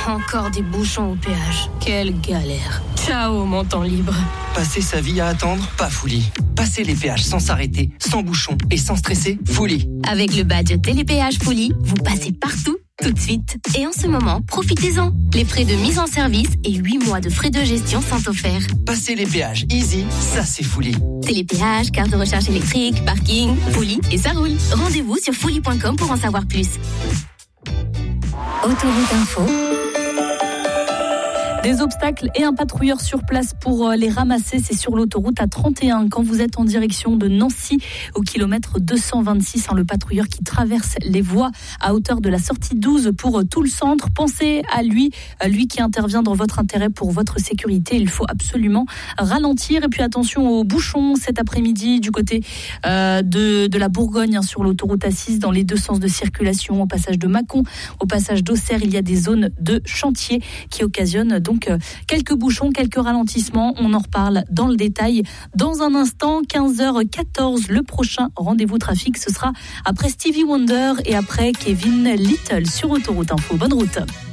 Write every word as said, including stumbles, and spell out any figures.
Encore des bouchons au péage. Quelle galère. Ciao, mon temps libre. Passer sa vie à attendre, pas Fouli. Passer les péages sans s'arrêter, sans bouchons et sans stresser, Fouli. Avec le badge Télépéage Fouli, vous passez partout, tout de suite. Et en ce moment, profitez-en. Les frais de mise en service et huit mois de frais de gestion sont offerts. Passer les péages easy, ça c'est Fouli. Télépéage, carte de recharge électrique, parking, Fouli et ça roule. Rendez-vous sur fouli point com pour en savoir plus. Autoroute Info. Des obstacles et un patrouilleur sur place pour les ramasser. C'est sur l'autoroute A trente et un quand vous êtes en direction de Nancy au kilomètre deux cent vingt-six. Hein, le patrouilleur qui traverse les voies à hauteur de la sortie douze pour tout le centre. Pensez à lui, à lui qui intervient dans votre intérêt pour votre sécurité. Il faut absolument ralentir. Et puis attention aux bouchons cet après-midi du côté euh, de, de la Bourgogne hein, sur l'autoroute A six dans les deux sens de circulation. Au passage de Mâcon, au passage d'Auxerre, il y a des zones de chantier qui occasionnent donc Donc, quelques bouchons, quelques ralentissements. On en reparle dans le détail dans un instant. quinze heures quatorze, le prochain rendez-vous trafic, ce sera après Stevie Wonder et après Kevin Little sur Autoroute Info. Bonne route.